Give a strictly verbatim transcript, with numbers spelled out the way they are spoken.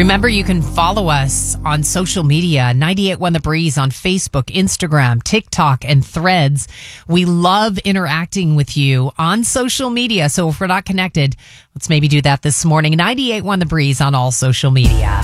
Remember, you can follow us on social media, ninety-eight point one The Breeze on Facebook, Instagram, TikTok, and Threads. We love interacting with you on social media. So if we're not connected, let's maybe do that this morning. ninety-eight point one The Breeze on all social media.